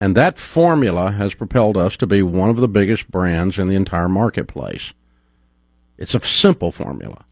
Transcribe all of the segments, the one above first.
And that formula has propelled us to be one of the biggest brands in the entire marketplace. It's a simple formula.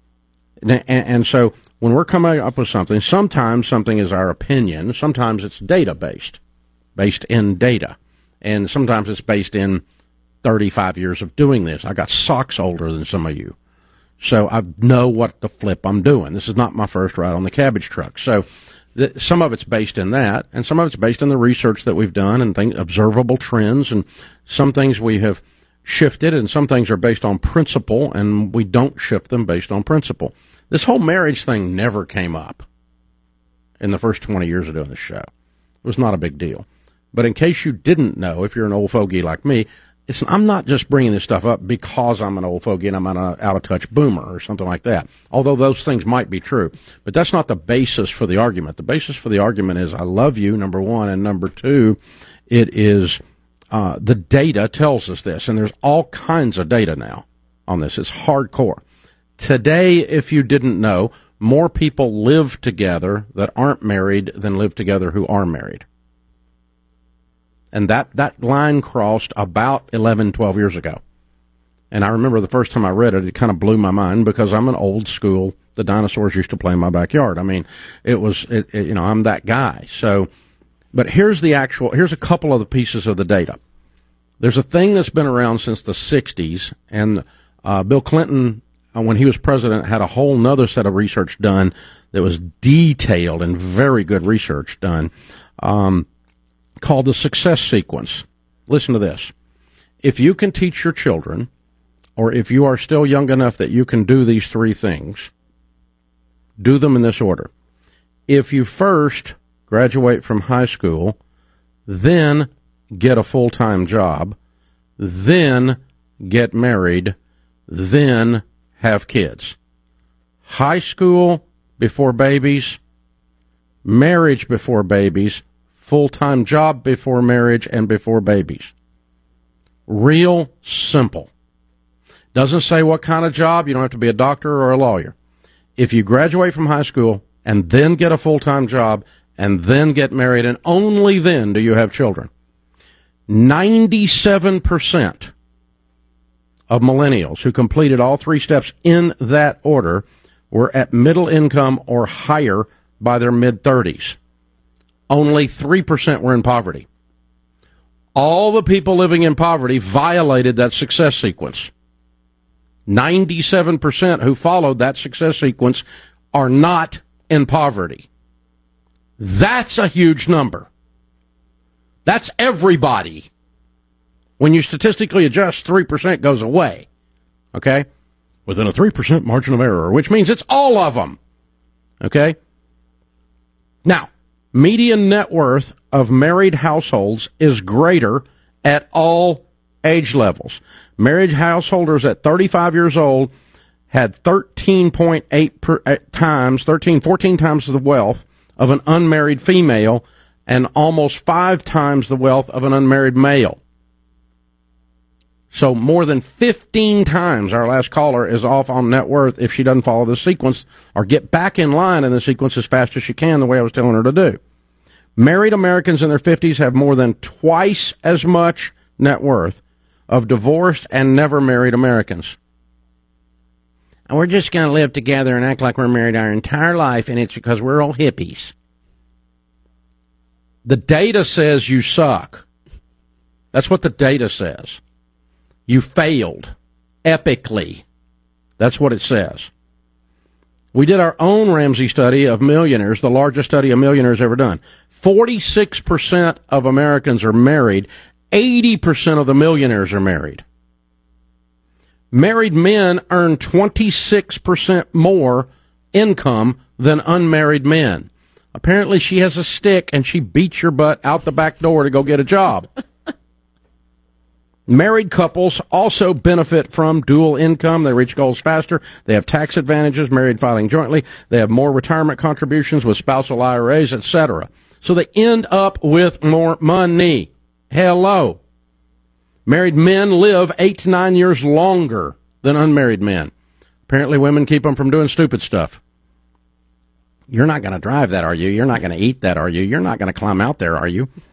And so when we're coming up with something, sometimes something is our opinion, sometimes it's data-based, based in data. And sometimes it's based in 35 years of doing this. I got socks older than some of you. So I know what the flip I'm doing. This is not my first ride on the cabbage truck. So some of it's based in that, and some of it's based in the research that we've done and observable trends, and some things we have shifted, and some things are based on principle, and we don't shift them based on principle. This whole marriage thing never came up in the first 20 years of doing this show. It was not a big deal. But in case you didn't know, if you're an old fogey like me, I'm not just bringing this stuff up because I'm an old fogey and I'm an out-of-touch boomer or something like that, although those things might be true. But that's not the basis for the argument. The basis for the argument is I love you, number one, and number two, it is the data tells us this, and there's all kinds of data now on this. It's hardcore. Today, if you didn't know, more people live together that aren't married than live together who are married. And that line crossed about 11, 12 years ago. And I remember the first time I read it, it kind of blew my mind because I'm an old school. The dinosaurs used to play in my backyard. I mean, I'm that guy. So, but here's a couple of the pieces of the data. There's a thing that's been around since the 60s, and Bill Clinton, when he was president, had a whole nother set of research done that was detailed and very good research done, called the success sequence. Listen to this. If you can teach your children, or if you are still young enough that you can do these three things, do them in this order. If you first graduate from high school, then get a full-time job, then get married, then have kids. High school before babies, marriage before babies, full-time job before marriage and before babies. Real simple. Doesn't say what kind of job. You don't have to be a doctor or a lawyer. If you graduate from high school and then get a full-time job and then get married, and only then do you have children, 97% of millennials who completed all three steps in that order were at middle income or higher by their mid-30s. Only 3% were in poverty. All the people living in poverty violated that success sequence. 97% who followed that success sequence are not in poverty. That's a huge number. That's everybody. When you statistically adjust, 3% goes away. Okay? Within a 3% margin of error, which means it's all of them. Okay? Now, median net worth of married households is greater at all age levels. Married householders at 35 years old had 14 times the wealth of an unmarried female and almost 5 times the wealth of an unmarried male. So more than 15 times our last caller is off on net worth if she doesn't follow the sequence or get back in line in the sequence as fast as she can, the way I was telling her to do. Married Americans in their 50s have more than twice as much net worth of divorced and never married Americans. And we're just going to live together and act like we're married our entire life, and it's because we're all hippies. The data says you suck. That's what the data says. You failed epically. That's what it says. We did our own Ramsey study of millionaires, the largest study of millionaires ever done. 46% of Americans are married. 80% of the millionaires are married. Married men earn 26% more income than unmarried men. Apparently she has a stick and she beats your butt out the back door to go get a job. Married couples also benefit from dual income. They reach goals faster. They have tax advantages, married filing jointly. They have more retirement contributions with spousal IRAs, etc. So they end up with more money. Hello. Married men live 8 to 9 years longer than unmarried men. Apparently women keep them from doing stupid stuff. You're not going to drive that, are you? You're not going to eat that, are you? You're not going to climb out there, are you?